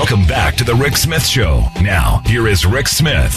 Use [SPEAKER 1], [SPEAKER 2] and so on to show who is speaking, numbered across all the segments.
[SPEAKER 1] Welcome back to the Rick Smith Show. Now, here is Rick Smith.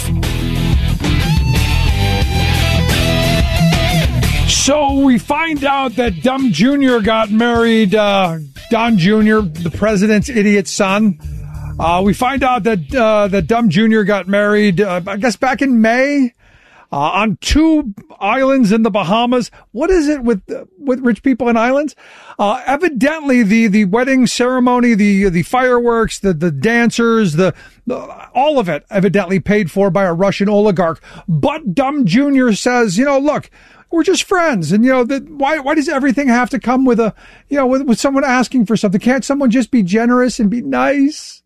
[SPEAKER 2] So we find out that Dumb Jr. got married, Don Jr., the president's idiot son. We find out that Dumb Jr. got married, I guess back in May, on 2 islands in the Bahamas. What is it with rich people in islands? Evidently, the wedding ceremony, the fireworks, the dancers, all of it evidently paid for by a Russian oligarch. But Dumb Jr. says, look, we're just friends. And, why does everything have to come with with someone asking for something? Can't someone just be generous and be nice?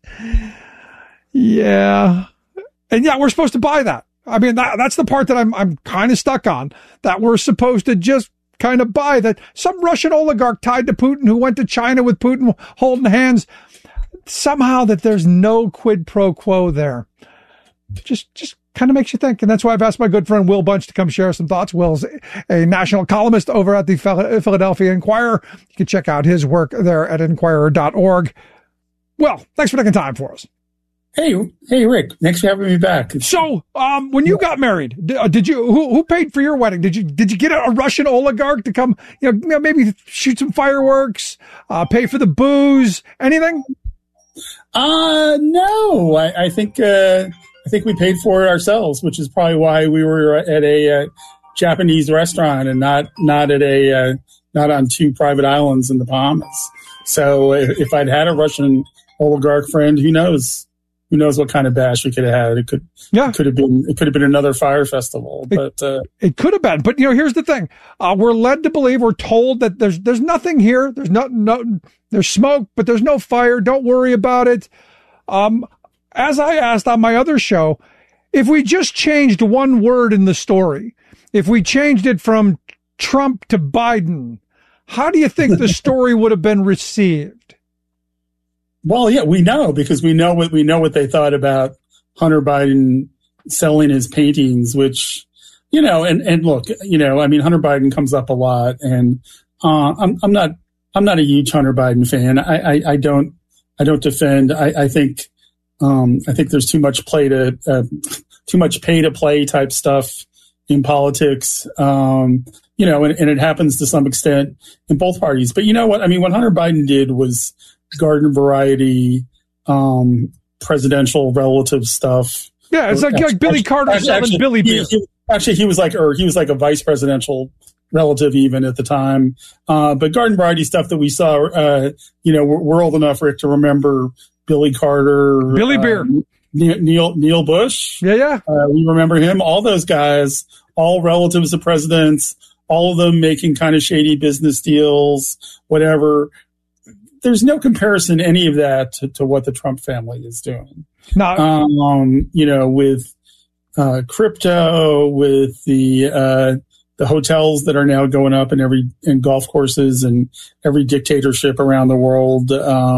[SPEAKER 2] Yeah. And yeah, we're supposed to buy that. I mean, that's the part that I'm kind of stuck on, that we're supposed to just kind of buy that some Russian oligarch tied to Putin who went to China with Putin holding hands, somehow that there's no quid pro quo there. Just kind of makes you think. And that's why I've asked my good friend Will Bunch to come share some thoughts. Will's a national columnist over at the Philadelphia Inquirer. You can check out his work there at inquirer.org. Well, thanks for taking time for us.
[SPEAKER 3] Hey, Rick. Thanks for having me back.
[SPEAKER 2] So, when you got married, did you? Who paid for your wedding? Did you get a Russian oligarch to come? Maybe shoot some fireworks, pay for the booze, anything?
[SPEAKER 3] No. I think we paid for it ourselves, which is probably why we were at a Japanese restaurant and not on 2 private islands in the Bahamas. So, if I'd had a Russian oligarch friend, who knows? Who knows what kind of bash we could have had? It could have been another fire festival, but
[SPEAKER 2] it could have been. But here's the thing: we're led to believe, we're told that there's nothing here. There's there's smoke, but there's no fire. Don't worry about it. As I asked on my other show, if we just changed one word in the story, if we changed it from Trump to Biden, how do you think the story would have been received?
[SPEAKER 3] Well, yeah, we know, because we know what they thought about Hunter Biden selling his paintings, which, and look, I mean, Hunter Biden comes up a lot, and I'm not a huge Hunter Biden fan. I don't defend. I think there's too much pay to play type stuff in politics. And it happens to some extent in both parties. But you know what? I mean, what Hunter Biden did was garden variety, presidential relative stuff.
[SPEAKER 2] Yeah, it's like Billy Carter selling Billy beer.
[SPEAKER 3] He was like a vice presidential relative even at the time. But garden variety stuff that we saw, we're old enough, Rick, to remember Billy Carter,
[SPEAKER 2] Billy Beer,
[SPEAKER 3] Neil Bush.
[SPEAKER 2] Yeah.
[SPEAKER 3] We remember him. All those guys, all relatives of presidents, all of them making kind of shady business deals, whatever. There's no comparison, any of that, to what the Trump family is doing.
[SPEAKER 2] No.
[SPEAKER 3] With crypto, with the hotels that are now going up in golf courses and every dictatorship around the world.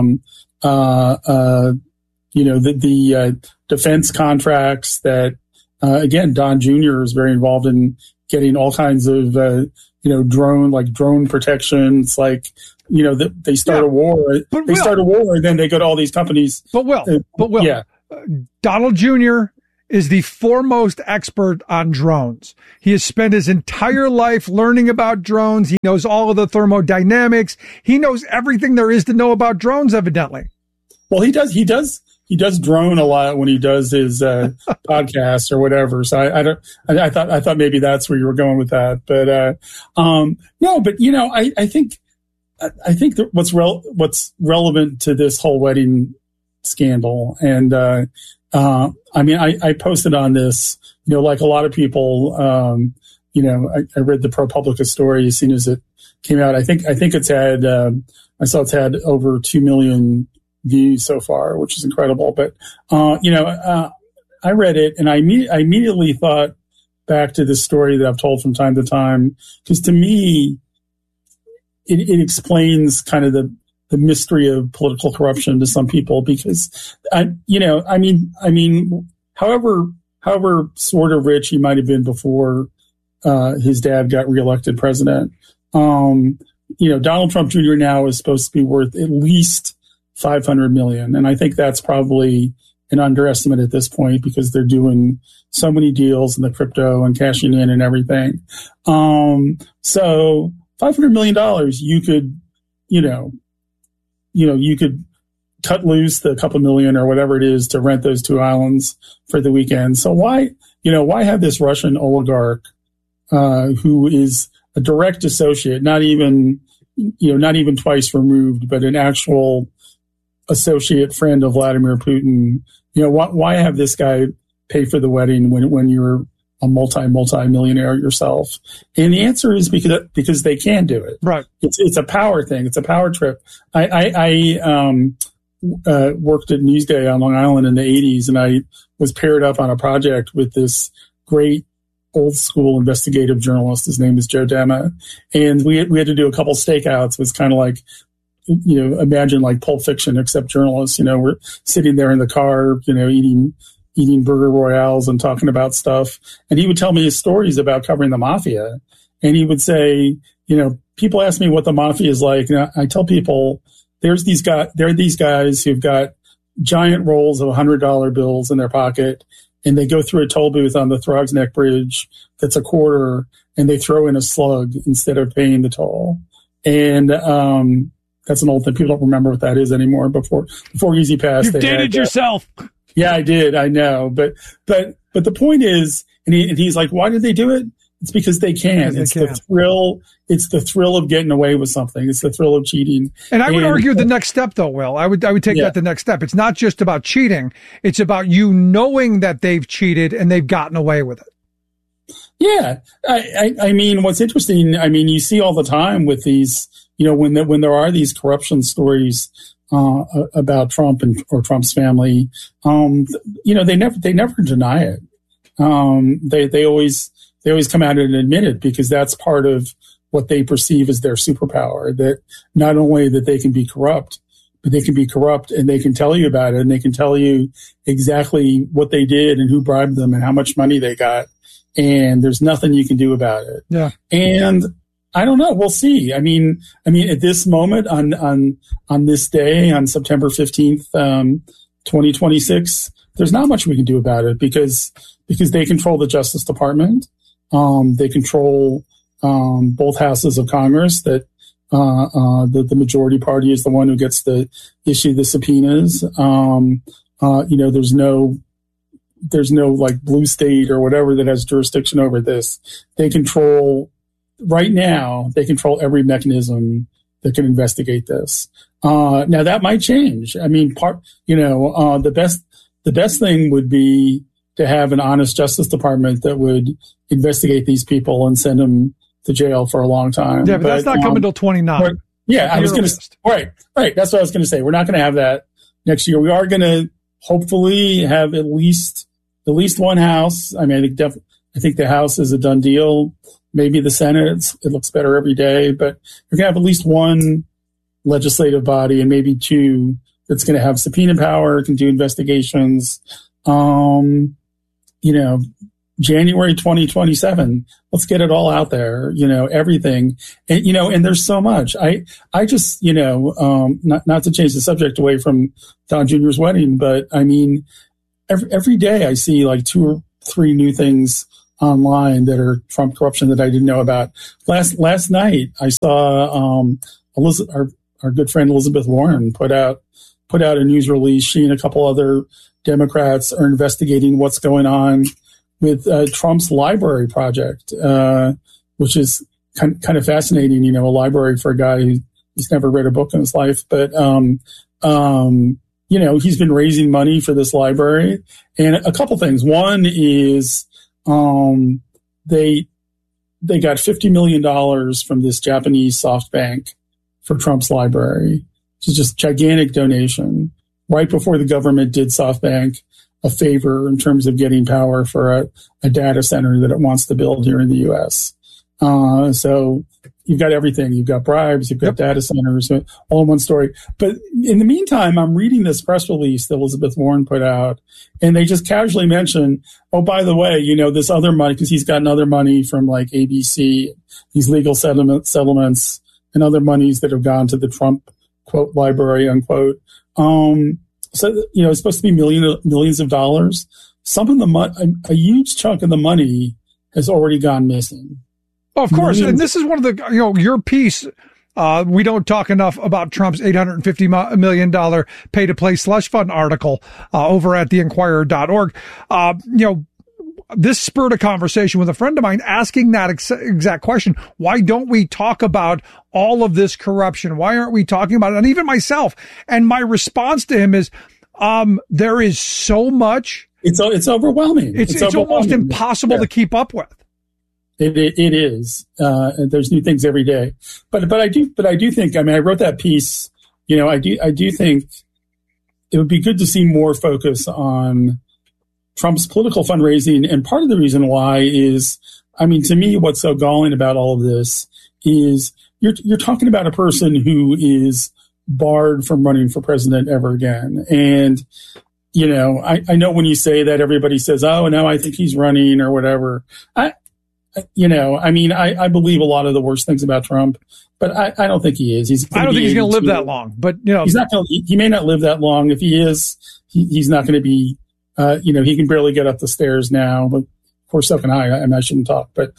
[SPEAKER 3] The defense contracts that, again, Don Jr. is very involved in getting all kinds of, drone protections, like, they start a war. They start a war, and then they go to all these companies.
[SPEAKER 2] But Will,
[SPEAKER 3] yeah.
[SPEAKER 2] Donald Jr. is the foremost expert on drones. He has spent his entire life learning about drones. He knows all of the thermodynamics. He knows everything there is to know about drones, evidently.
[SPEAKER 3] Well, he does drone a lot when he does his podcast or whatever. So I thought maybe that's where you were going with that. But no, but I think that what's relevant to this whole wedding scandal, and I posted on this, like a lot of people, I read the ProPublica story as soon as it came out. I think it's had I saw it's had over 2 million views so far, which is incredible. But I read it, and I immediately thought back to this story that I've told from time to time, because to me, it explains kind of the mystery of political corruption to some people, because however sort of rich he might have been before his dad got reelected president, Donald Trump Jr. now is supposed to be worth at least $500 million. And I think that's probably an underestimate at this point because they're doing so many deals in the crypto and cashing in and everything. So $500 million, you could, you could cut loose the couple million or whatever it is to rent those two islands for the weekend. So why have this Russian oligarch, who is a direct associate, not even twice removed, but an actual associate friend of Vladimir Putin? Why have this guy pay for the wedding when you're a multi-millionaire yourself? And the answer is because they can do it.
[SPEAKER 2] Right.
[SPEAKER 3] It's a power thing. It's a power trip. I worked at Newsday on Long Island in the 80s, and I was paired up on a project with this great old school investigative journalist. His name is Joe Dema. And we had to do a couple stakeouts. It was kind of like, imagine like Pulp Fiction, except journalists. We're sitting there in the car, eating burger royales and talking about stuff. And he would tell me his stories about covering the mafia. And he would say, people ask me what the mafia is like. And I tell people, there are these guys who've got giant rolls of $100 bills in their pocket, and they go through a toll booth on the Throgs Neck Bridge that's a quarter, and they throw in a slug instead of paying the toll. And that's an old thing. People don't remember what that is anymore. Before Easy Pass,
[SPEAKER 2] you've dated yourself.
[SPEAKER 3] Yeah, I did. I know, but the point is, and he's like, why did they do it? It's because they can. It's the thrill. It's the thrill of getting away with something. It's the thrill of cheating.
[SPEAKER 2] And I would argue the next step, though, Will. I would take that the next step. It's not just about cheating. It's about you knowing that they've cheated and they've gotten away with it.
[SPEAKER 3] Yeah. I mean, what's interesting, you see all the time with these, when there are these corruption stories about Trump or Trump's family, they never deny it. They always come out and admit it because that's part of what they perceive as their superpower, that not only that they can be corrupt, but they can be corrupt and they can tell you about it and they can tell you exactly what they did and who bribed them and how much money they got. And there's nothing you can do about it.
[SPEAKER 2] Yeah.
[SPEAKER 3] And I don't know. We'll see. I mean, at this moment on this day, on September 15th, 2026, there's not much we can do about it because they control the Justice Department. They control both houses of Congress. That the majority party is the one who gets to issue the subpoenas. There's no like blue state or whatever that has jurisdiction over this. They control right now. They control every mechanism that can investigate this. Now that might change. I mean, the best thing would be to have an honest Justice Department that would investigate these people and send them to jail for a long time.
[SPEAKER 2] Yeah, but that's not coming till 29.
[SPEAKER 3] Yeah, I was going to. Right. That's what I was going to say. We're not going to have that next year. We are going to hopefully have at least one House. I mean, I think the House is a done deal. Maybe the Senate. It looks better every day, but we're going to have at least one legislative body and maybe two that's going to have subpoena power, can do investigations. January 2027. Let's get it all out there, everything. And, and there's so much. I just, not to change the subject away from Don Jr.'s wedding, but I mean, every day I see like 2 or 3 new things online that are Trump corruption that I didn't know about. Last night I saw, our good friend Elizabeth Warren put out a news release. She and a couple other Democrats are investigating what's going on with Trump's library project, which is kind of fascinating. A library for a guy who's never read a book in his life, but he's been raising money for this library. And a couple things. One is they got $50 million from this Japanese SoftBank for Trump's library, which is just gigantic donation. Right before the government did SoftBank a favor in terms of getting power for a data center that it wants to build here in the U.S. So you've got everything. You've got bribes, you've got data centers, all in one story. But in the meantime, I'm reading this press release that Elizabeth Warren put out, and they just casually mention, oh, by the way, this other money, because he's gotten other money from like ABC, these legal settlements and other monies that have gone to the Trump quote library unquote. So it's supposed to be millions of dollars. Some of the a huge chunk of the money has already gone missing.
[SPEAKER 2] Oh, of course, and this is one of the your piece. We don't talk enough about Trump's $850 million pay-to-play slush fund article over at theinquirer.org. This spurred a conversation with a friend of mine asking that exact question. Why don't we talk about all of this corruption? Why aren't we talking about it? And even myself. And my response to him is, there is so much.
[SPEAKER 3] It's overwhelming.
[SPEAKER 2] It's almost impossible to keep up with.
[SPEAKER 3] It is. There's new things every day. But I do think, I mean, I wrote that piece, I do think it would be good to see more focus on Trump's political fundraising. And part of the reason why is, I mean, to me, what's so galling about all of this is you're talking about a person who is barred from running for president ever again. And, I know when you say that, everybody says, oh, no, I think he's running or whatever. I believe a lot of the worst things about Trump, but I don't think he is.
[SPEAKER 2] I don't think he's going to live that long, but
[SPEAKER 3] he's not going to, he may not live that long. If he is, he's not going to be, he can barely get up the stairs now, but of course, so can I. I shouldn't talk, but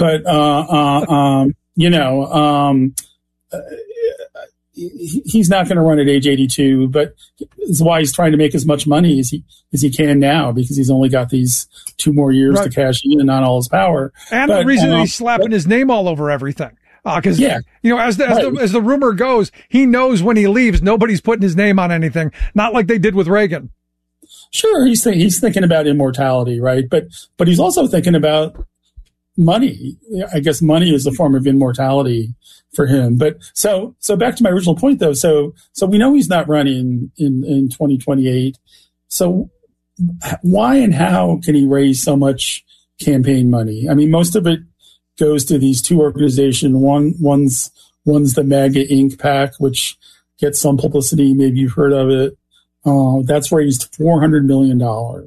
[SPEAKER 3] he's not going to run at age 82, but it's why he's trying to make as much money as he can now, because he's only got these 2 more years to cash in on all his power.
[SPEAKER 2] And the reason that he's slapping his name all over everything. Because, as the rumor goes, he knows when he leaves, nobody's putting his name on anything. Not like they did with Reagan.
[SPEAKER 3] Sure, he's thinking about immortality, right? But he's also thinking about money. I guess money is a form of immortality for him. But so back to my original point, though. So we know he's not running in 2028. So why and how can he raise so much campaign money? I mean, most of it goes to these 2 organizations. One's the MAGA Inc. PAC, which gets some publicity. Maybe you've heard of it. That's raised $400 million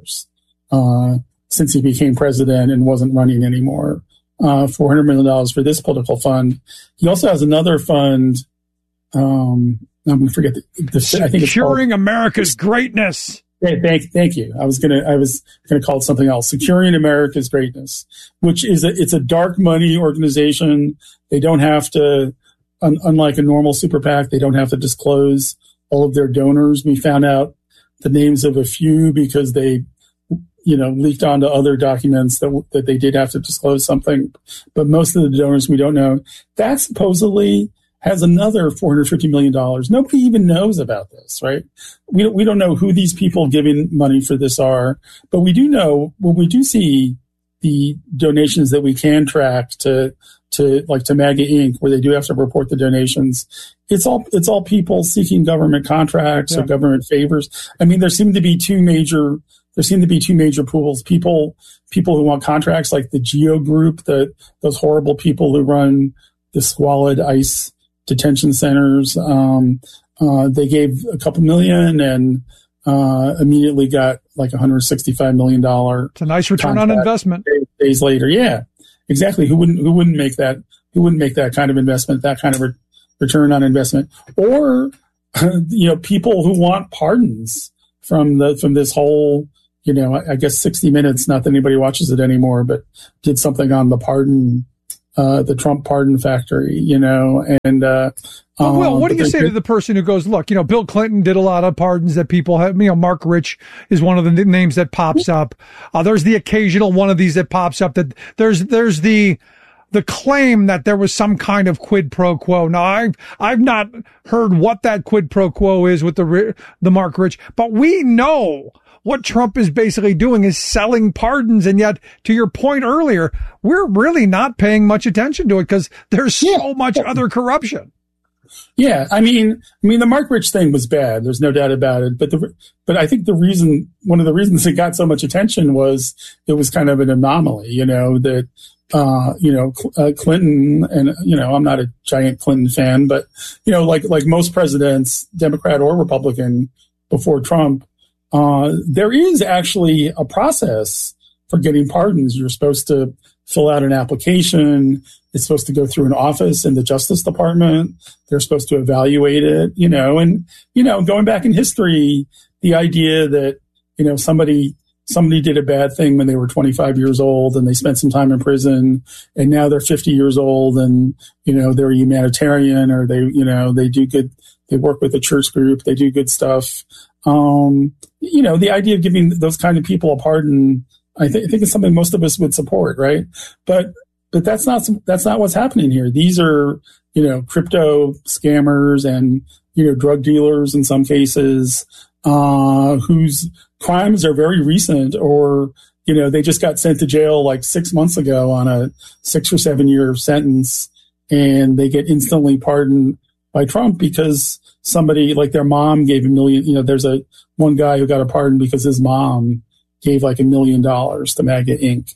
[SPEAKER 3] since he became president and wasn't running anymore. $400 million for this political fund. He also has another fund. I'm going to forget I think it's
[SPEAKER 2] Securing America's Greatness.
[SPEAKER 3] Thank you. I was gonna call it something else. Securing America's Greatness, which is it's a dark money organization. They don't have to, unlike a normal super PAC, they don't have to disclose all of their donors. We found out the names of a few because they, leaked onto other documents that they did have to disclose something. But most of the donors we don't know. That supposedly has another $450 million. Nobody even knows about this, right? We don't know who these people giving money for this are, but we do know, we do see the donations that we can track to MAGA Inc., where they do have to report the donations. It's all people seeking government contracts or government favors. I mean, there seem to be two major pools. People who want contracts, like the Geo Group, those horrible people who run the squalid ICE detention centers. They gave a couple million and immediately got like $165 million.
[SPEAKER 2] It's a nice return on investment.
[SPEAKER 3] Days later, yeah, exactly. Who wouldn't make that? Who wouldn't make that kind of investment? That kind of return on investment, or people who want pardons from this whole. I guess 60 Minutes. Not that anybody watches it anymore, but did something on the pardon. The Trump pardon factory, and
[SPEAKER 2] Will, what do you say to the person who goes, look, Bill Clinton did a lot of pardons that people have, Mark Rich is one of the names that pops up. There's the occasional one of these that pops up that there's the claim that there was some kind of quid pro quo. Now, I've not heard what that quid pro quo is with the Mark Rich, but we know what Trump is basically doing is selling pardons. And yet, to your point earlier, we're really not paying much attention to it because there's so much other corruption.
[SPEAKER 3] Yeah. I mean, the Mark Rich thing was bad. There's no doubt about it. But I think one of the reasons it got so much attention was it was kind of an anomaly, that, Clinton, and, I'm not a giant Clinton fan, but, like most presidents, Democrat or Republican before Trump, there is actually a process for getting pardons. You're supposed to fill out an application. It's supposed to go through an office in the Justice Department. They're supposed to evaluate it, and, going back in history, the idea that, somebody did a bad thing when they were 25 years old and they spent some time in prison, and now they're 50 years old and, they're a humanitarian, or they do good, they work with a church group, they do good stuff. The idea of giving those kind of people a pardon, I think it's something most of us would support, right? But that's not what's happening here. These are, crypto scammers and, drug dealers in some cases, whose crimes are very recent, or, they just got sent to jail like 6 months ago on a 6 or 7 year sentence, and they get instantly pardoned by Trump because somebody, like their mom, gave $1 million. There's one guy who got a pardon because his mom gave like $1 million to MAGA Inc.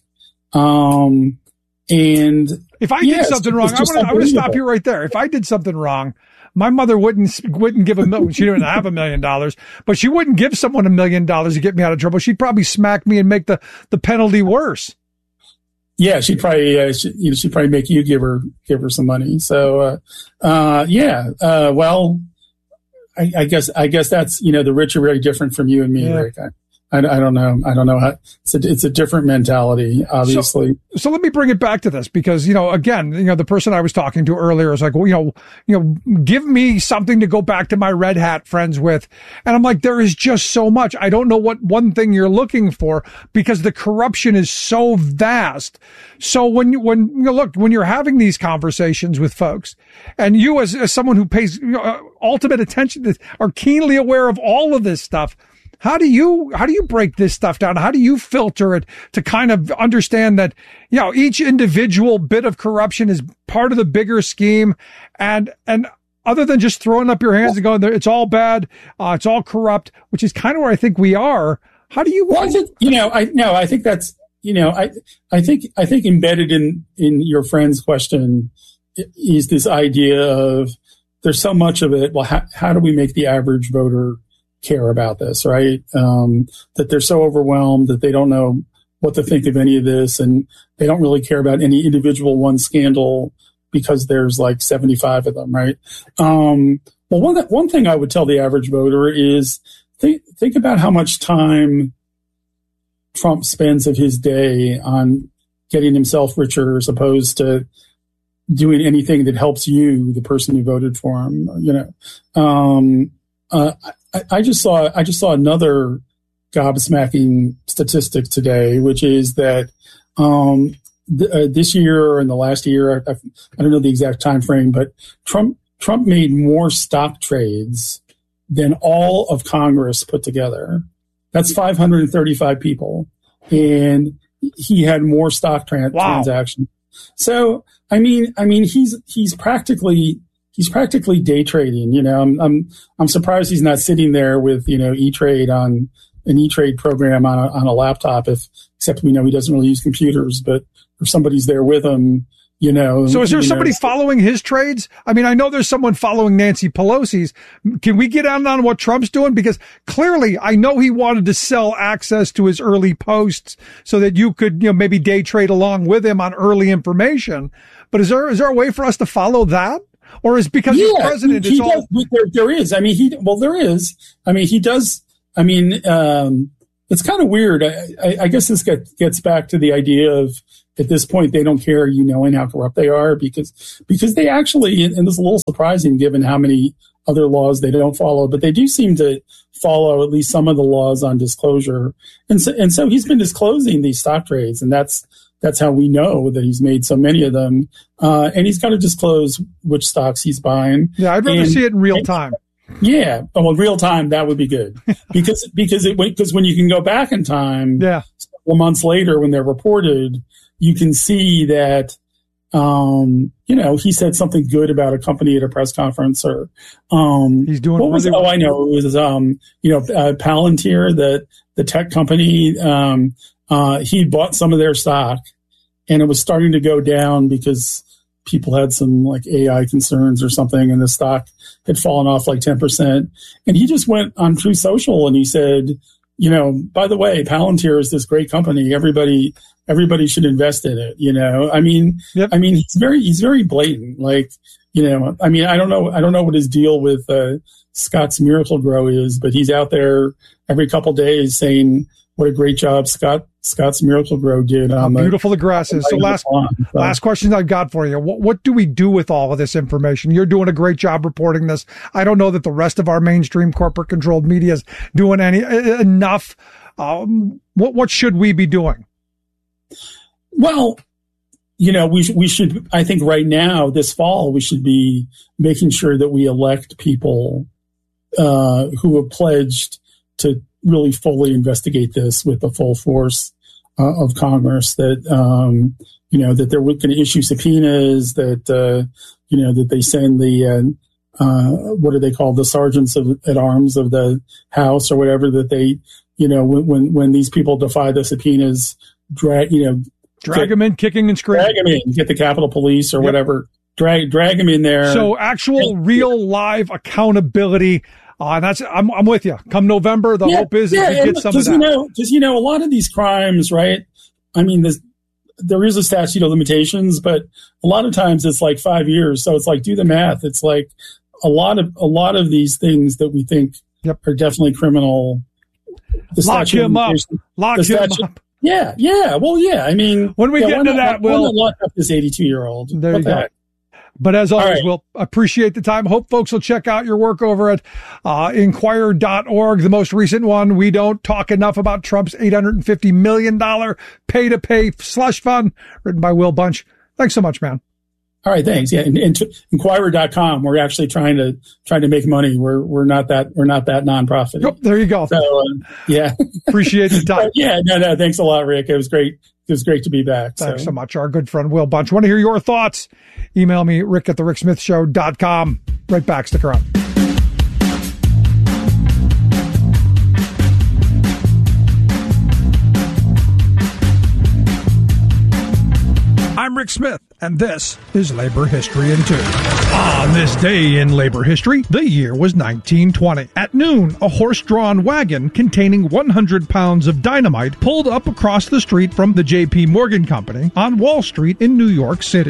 [SPEAKER 3] And
[SPEAKER 2] if I did something wrong, I want to stop you right there. If I did something wrong, my mother wouldn't give $1 million. She didn't have $1 million, but she wouldn't give someone $1 million to get me out of trouble. She'd probably smack me and make the penalty worse.
[SPEAKER 3] Yeah, she'd probably make you give her some money. So, well, I guess that's, the rich are very different from you and me, Rick. I don't know how it's a different mentality, obviously.
[SPEAKER 2] So let me bring it back to this because, again, the person I was talking to earlier is like, well, give me something to go back to my red hat friends with. And I'm like, there is just so much. I don't know what one thing you're looking for because the corruption is so vast. So when you're having these conversations with folks and you as someone who pays ultimate attention to, are keenly aware of all of this stuff, how do you break this stuff down? How do you filter it to kind of understand that, each individual bit of corruption is part of the bigger scheme, and other than just throwing up your hands and going, it's all bad, it's all corrupt, which is kind of where I think we are. How do you?
[SPEAKER 3] Well, I think that's, I think embedded in your friend's question is this idea of there's so much of it. Well, how do we make the average voter care about this, right? That they're so overwhelmed that they don't know what to think of any of this, and they don't really care about any individual one scandal because there's like 75 of them, right? Well, one thing I would tell the average voter is think about how much time Trump spends of his day on getting himself richer as opposed to doing anything that helps you, the person who voted for him, I just saw another gobsmacking statistic today, which is that this year and the last year, I don't know the exact time frame, but Trump made more stock trades than all of Congress put together. That's 535 people, and he had more stock transactions. So I mean, he's practically day trading. I'm surprised he's not sitting there with, E-Trade on an E-Trade program on a laptop, except we know he doesn't really use computers, but if somebody's there with him,
[SPEAKER 2] So is there somebody following his trades? I mean, I know there's someone following Nancy Pelosi's. Can we get on what Trump's doing? Because clearly I know he wanted to sell access to his early posts so that you could, maybe day trade along with him on early information. But is there a way for us to follow that? Or is because he's president? There is. There is. He does. It's kind of weird. I guess this gets back to the idea of at this point they don't care, knowing how corrupt they are because they actually, and it's a little surprising given how many other laws they don't follow, but they do seem to follow at least some of the laws on disclosure. And so he's been disclosing these stock trades, and that's how we know that he's made so many of them. And he's got to disclose which stocks he's buying. Yeah, I'd rather see it in real time.
[SPEAKER 3] Yeah, well, real time, that would be good because when you can go back in time, several months later when they're reported, you can see that he said something good about a company at a press conference, or
[SPEAKER 2] he's doing.
[SPEAKER 3] What was it? Oh, I know it was Palantir, the tech company. He bought some of their stock, and it was starting to go down because people had some like AI concerns or something, and the stock had fallen off like 10%. And he just went on Truth Social and he said, by the way, Palantir is this great company. Everybody should invest in it. I mean, he's very blatant. Like, I mean, I don't know what his deal with Scott's Miracle-Gro is, but he's out there every couple days saying what a great job Scott's Miracle-Gro did.
[SPEAKER 2] How beautiful the grass is. So last question I've got for you. What do we do with all of this information? You're doing a great job reporting this. I don't know that the rest of our mainstream corporate controlled media is doing enough. What should we be doing?
[SPEAKER 3] Well, we should, I think right now, this fall, we should be making sure that we elect people who have pledged to really fully investigate this with the full force of Congress, that, that they're going to issue subpoenas, that, that they send the, what do they call, the sergeants at arms of the House or whatever, that they, when these people defy the subpoenas, drag
[SPEAKER 2] them in, kicking and screaming.
[SPEAKER 3] Drag them in, get the Capitol Police or whatever, drag them in there.
[SPEAKER 2] So actual, real, live accountability. I'm with you. Come November, the hope is that we get some of that.
[SPEAKER 3] Because a lot of these crimes, right? I mean, there is a statute of limitations, but a lot of times it's like 5 years. So it's like, do the math. It's like a lot of these things that we think are definitely criminal.
[SPEAKER 2] Lock him up.
[SPEAKER 3] Yeah. Well, yeah. I mean,
[SPEAKER 2] when we get into that,
[SPEAKER 3] we'll lock up this 82-year-old.
[SPEAKER 2] There you go. But as always, we'll appreciate the time. Hope folks will check out your work over at Inquirer.org, the most recent one. We don't talk enough about Trump's $850 million pay-to-pay slush fund, written by Will Bunch. Thanks so much, man.
[SPEAKER 3] All right, thanks. Yeah, and Inquirer.com. We're actually trying to make money. We're not that nonprofit.
[SPEAKER 2] Yep, there you go.
[SPEAKER 3] So yeah,
[SPEAKER 2] appreciate the time.
[SPEAKER 3] No, thanks a lot, Rick. It was great. It was great to be back.
[SPEAKER 2] Thanks so much. Our good friend Will Bunch. Want to hear your thoughts? Email me, rick@thericksmithshow.com. Right back. Stick around. I'm Rick Smith, and this is Labor History in 2. On this day in labor history, the year was 1920. At noon, a horse-drawn wagon containing 100 pounds of dynamite pulled up across the street from the J.P. Morgan Company on Wall Street in New York City.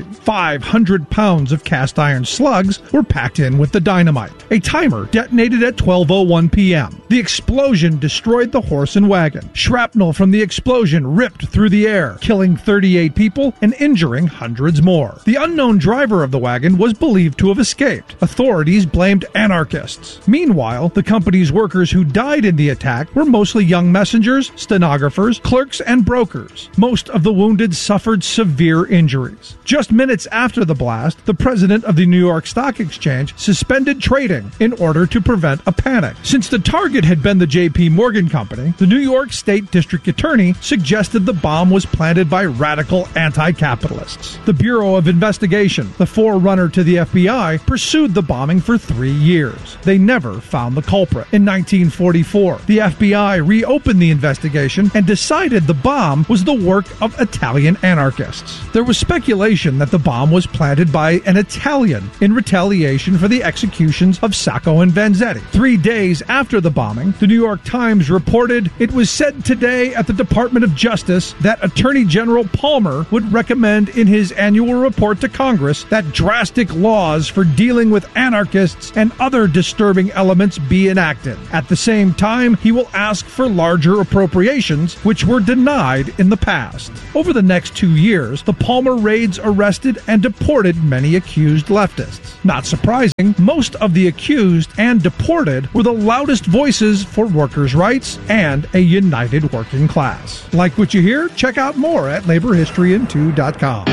[SPEAKER 2] 500 pounds of cast-iron slugs were packed in with the dynamite. A timer detonated at 12:01 p.m. The explosion destroyed the horse and wagon. Shrapnel from the explosion ripped through the air, killing 38 people and injuring hundreds more. The unknown driver of the wagon was believed to have escaped. Authorities blamed anarchists. Meanwhile, the company's workers who died in the attack were mostly young messengers, stenographers, clerks, and brokers. Most of the wounded suffered severe injuries. Just minutes after the blast, the president of the New York Stock Exchange suspended trading in order to prevent a panic. Since the target had been the J.P. Morgan Company, the New York State District Attorney suggested the bomb was planted by radical anti-capitalists. The Bureau of Investigation, the forerunner to the FBI, pursued the bombing for 3 years. They never found the culprit. In 1944, the FBI reopened the investigation and decided the bomb was the work of Italian anarchists. There was speculation that the bomb was planted by an Italian in retaliation for the executions of Sacco and Vanzetti. 3 days after the bombing, the New York Times reported, "It was said today at the Department of Justice that Attorney General Palmer would recommend in his annual report to Congress that drastic laws for dealing with anarchists and other disturbing elements be enacted. At the same time, he will ask for larger appropriations, which were denied in the past." Over the next 2 years, the Palmer raids arrested and deported many accused leftists. Not surprising, most of the accused and deported were the loudest voices for workers' rights and a united working class. Like what you hear? Check out more at laborhistoryin2.com.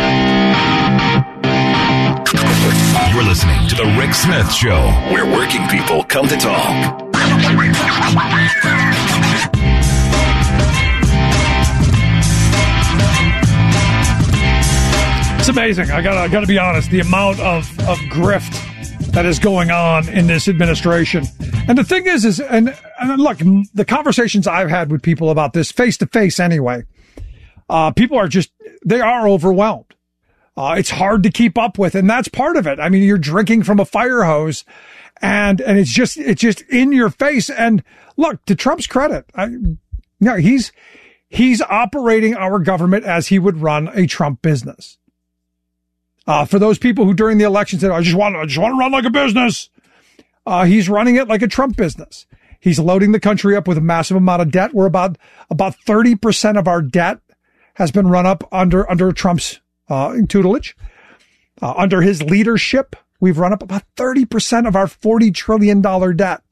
[SPEAKER 1] You're listening to The Rick Smith Show, where working people come to talk.
[SPEAKER 2] It's amazing. I gotta be honest. The amount of grift that is going on in this administration. And the thing is and look, the conversations I've had with people about this face to face anyway, people are they are overwhelmed. It's hard to keep up with, and that's part of it. I mean, you're drinking from a fire hose, and it's just in your face. And look, to Trump's credit, he's operating our government as he would run a Trump business. For those people who during the election said, I just want to run like a business. He's running it like a Trump business. He's loading the country up with a massive amount of debt. We're about 30% of our debt has been run up under Trump's tutelage. Under his leadership, we've run up about 30% of our $40 trillion debt.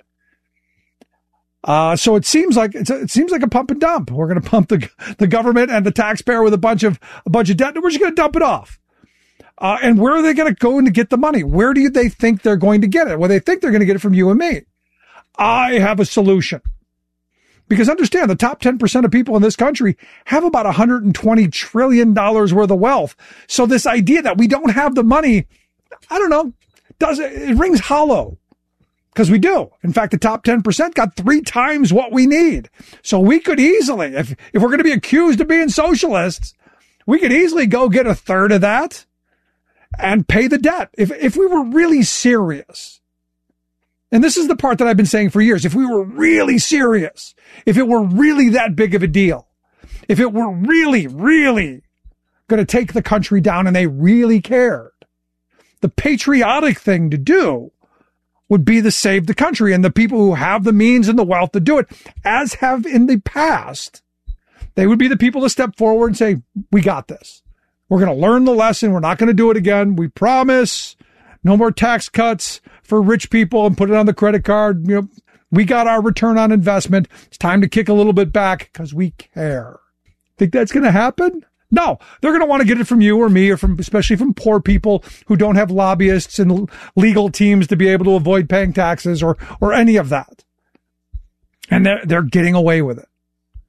[SPEAKER 2] So it seems like a pump and dump. We're going to pump the government and the taxpayer with a bunch of debt, and we're just going to dump it off. And where are they going to go to get the money? Where do they think they're going to get it? Well, they think they're going to get it from you and me. I have a solution. Because understand, the top 10% of people in this country have about $120 trillion worth of wealth. So this idea that we don't have the money, I don't know, it rings hollow. Because we do. In fact, the top 10% got 3 times what we need. So we could easily, if we're going to be accused of being socialists, we could easily go get a third of that and pay the debt. If we were really serious. And this is the part that I've been saying for years. If we were really serious, if it were really that big of a deal, if it were really, really going to take the country down and they really cared, the patriotic thing to do would be to save the country, and the people who have the means and the wealth to do it, as have in the past, they would be the people to step forward and say, we got this. We're going to learn the lesson. We're not going to do it again. We promise. No more tax cuts for rich people and put it on the credit card. You know, we got our return on investment. It's time to kick a little bit back because we care. Think that's going to happen? No, they're going to want to get it from you or me, or especially from poor people who don't have lobbyists and legal teams to be able to avoid paying taxes or any of that. And they're getting away with it.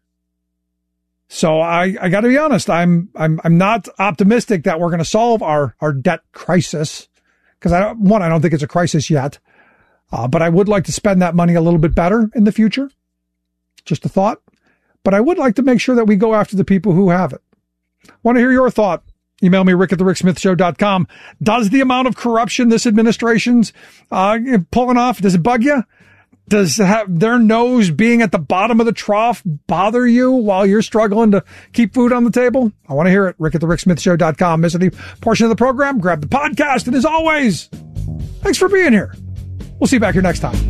[SPEAKER 2] So I got to be honest. I'm not optimistic that we're going to solve our debt crisis. Because I don't think it's a crisis yet. But I would like to spend that money a little bit better in the future. Just a thought. But I would like to make sure that we go after the people who have it. Want to hear your thought? Email me, rick@thericksmithshow.com. Does the amount of corruption this administration's pulling off, does it bug you? Does their nose being at the bottom of the trough bother you while you're struggling to keep food on the table? I want to hear it. rick@thericksmithshow.com. Miss any portion of the program? Grab the podcast. And as always, thanks for being here. We'll see you back here next time.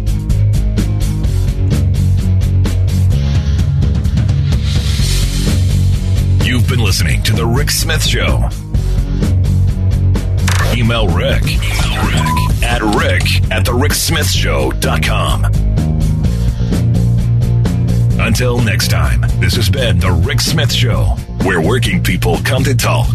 [SPEAKER 1] You've been listening to The Rick Smith Show. Email Rick at rick@thericksmithshow.com. Until next time, this has been The Rick Smith Show, where working people come to talk.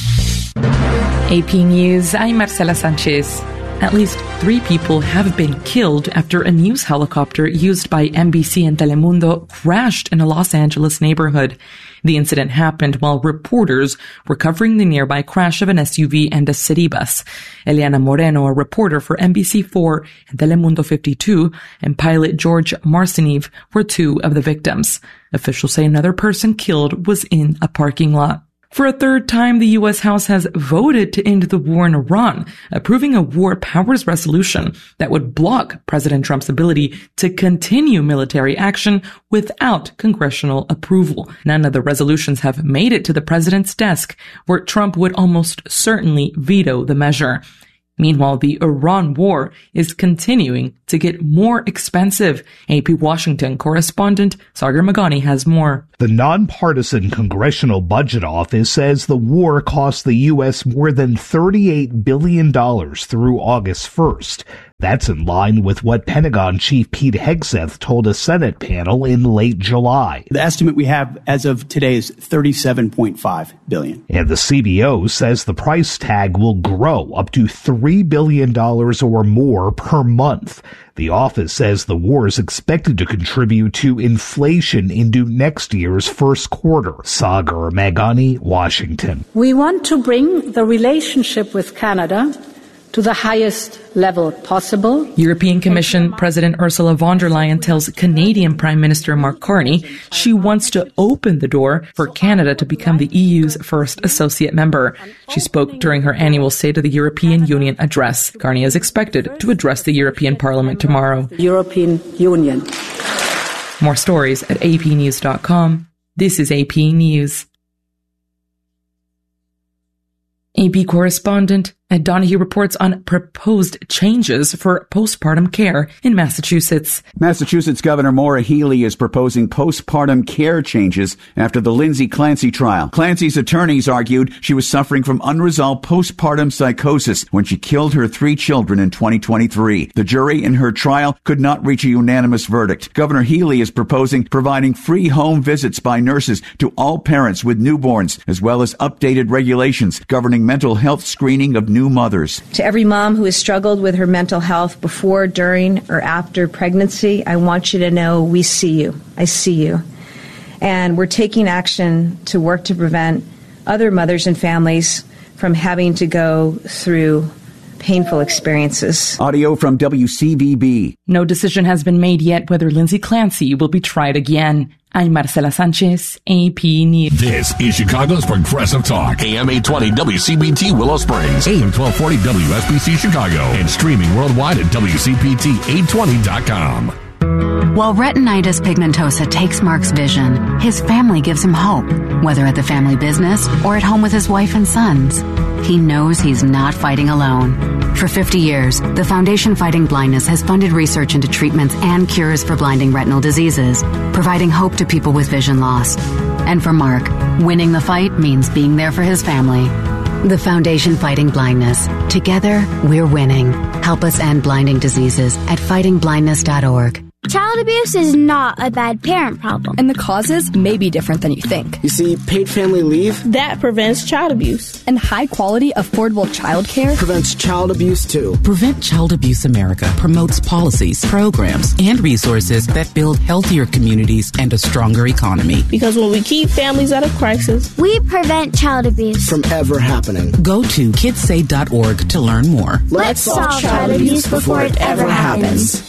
[SPEAKER 4] AP News, I'm Marcela Sanchez. At least 3 people have been killed after a news helicopter used by NBC and Telemundo crashed in a Los Angeles neighborhood. The incident happened while reporters were covering the nearby crash of an SUV and a city bus. Eliana Moreno, a reporter for NBC4 and Telemundo 52, and pilot George Marcinev were 2 of the victims. Officials say another person killed was in a parking lot. For a 3rd time, the U.S. House has voted to end the war in Iran, approving a war powers resolution that would block President Trump's ability to continue military action without congressional approval. None of the resolutions have made it to the president's desk, where Trump would almost certainly veto the measure. Meanwhile, the Iran war is continuing to get more expensive. AP Washington correspondent Sagar Magani has more.
[SPEAKER 5] The nonpartisan Congressional Budget Office says the war cost the U.S. more than $38 billion through August 1st. That's in line with what Pentagon Chief Pete Hegseth told a Senate panel in late July.
[SPEAKER 6] The estimate we have as of today is $37.5 billion.
[SPEAKER 5] And the CBO says the price tag will grow up to $3 billion or more per month. The office says the war is expected to contribute to inflation into next year's first quarter. Sagar Magani, Washington.
[SPEAKER 7] We want to bring the relationship with Canada to the highest level possible.
[SPEAKER 4] European Commission President Ursula von der Leyen tells Canadian Prime Minister Mark Carney she wants to open the door for Canada to become the EU's first associate member. She spoke during her annual State of the European Union address. Carney is expected to address the European Parliament tomorrow.
[SPEAKER 7] European Union.
[SPEAKER 4] More stories at apnews.com. This is AP News. AP correspondent Ed Donahue reports on proposed changes for postpartum care in Massachusetts.
[SPEAKER 8] Massachusetts Governor Maura Healey is proposing postpartum care changes after the Lindsay Clancy trial. Clancy's attorneys argued she was suffering from unresolved postpartum psychosis when she killed her 3 children in 2023. The jury in her trial could not reach a unanimous verdict. Governor Healey is proposing providing free home visits by nurses to all parents with newborns, as well as updated regulations governing mental health screening of new mothers.
[SPEAKER 9] To every mom who has struggled with her mental health before, during, or after pregnancy, I want you to know we see you. I see you. And we're taking action to work to prevent other mothers and families from having to go through painful experiences.
[SPEAKER 8] Audio from WCVB.
[SPEAKER 4] No decision has been made yet whether Lindsay Clancy will be tried again. I'm Marcela Sanchez, AP News.
[SPEAKER 1] This is Chicago's Progressive Talk. AM 820 WCBT Willow Springs. AM 1240 WSBC Chicago. And streaming worldwide at WCPT820.com.
[SPEAKER 10] While retinitis pigmentosa takes Mark's vision, his family gives him hope, whether at the family business or at home with his wife and sons. He knows he's not fighting alone. For 50 years, the Foundation Fighting Blindness has funded research into treatments and cures for blinding retinal diseases, providing hope to people with vision loss. And for Mark, winning the fight means being there for his family. The Foundation Fighting Blindness. Together, we're winning. Help us end blinding diseases at fightingblindness.org.
[SPEAKER 11] Child abuse is not a bad parent problem.
[SPEAKER 12] And the causes may be different than you think.
[SPEAKER 13] You see, paid family leave
[SPEAKER 12] that prevents child abuse. And high-quality, affordable child care
[SPEAKER 13] prevents child abuse, too.
[SPEAKER 14] Prevent Child Abuse America promotes policies, programs, and resources that build healthier communities and a stronger economy.
[SPEAKER 12] Because when we keep families out of crisis,
[SPEAKER 11] we prevent child abuse
[SPEAKER 13] from ever happening.
[SPEAKER 14] Go to kidssay.org to learn more.
[SPEAKER 11] Let's solve child abuse before it ever happens.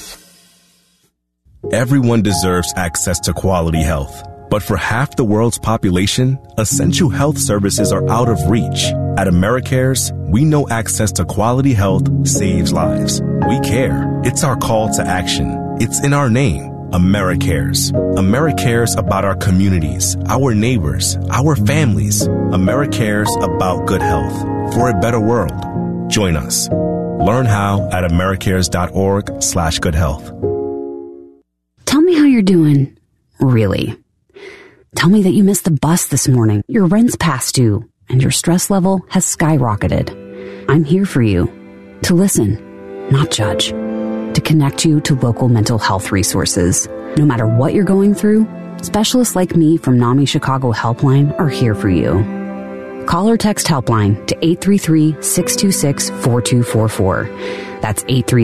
[SPEAKER 15] Everyone deserves access to quality health. But for half the world's population, essential health services are out of reach. At AmeriCares, we know access to quality health saves lives. We care. It's our call to action. It's in our name, AmeriCares. AmeriCares about our communities, our neighbors, our families. AmeriCares about good health for a better world. Join us. Learn how at americares.org/goodhealth.
[SPEAKER 10] Tell me how you're doing. Really. Tell me that you missed the bus this morning, your rent's past due, and your stress level has skyrocketed. I'm here for you. To listen, not judge. To connect you to local mental health resources. No matter what you're going through, specialists like me from NAMI Chicago Helpline are here for you. Call or text Helpline to 833-626-4244. That's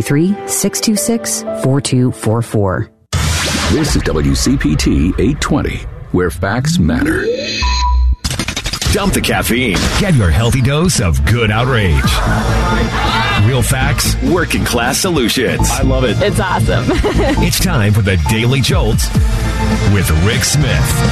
[SPEAKER 10] 833-626-4244.
[SPEAKER 1] This is WCPT 820, where facts matter. Dump the caffeine. Get your healthy dose of good outrage. Real facts, working class solutions.
[SPEAKER 16] I love it.
[SPEAKER 12] It's awesome.
[SPEAKER 1] It's time for the Daily Jolt with Rick Smith.